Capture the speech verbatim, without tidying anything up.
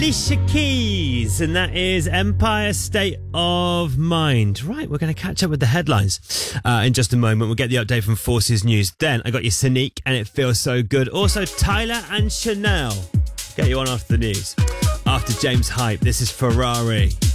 Alicia Keys, and that is Empire State of Mind. Right, we're going to catch up with the headlines uh, in just a moment. We'll get the update from Forces News. Then I got your Sonique, and it feels so good. Also, Tyler and Chanel. Get you on after the news. After James Hype, this is Ferrari.